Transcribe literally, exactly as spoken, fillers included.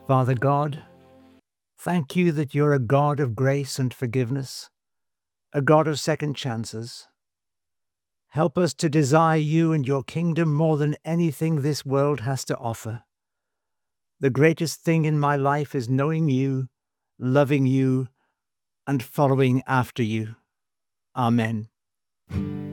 Father God, thank you that you're a God of grace and forgiveness, a God of second chances. Help us to desire you and your kingdom more than anything this world has to offer. The greatest thing in my life is knowing you, loving you, and following after you. Amen.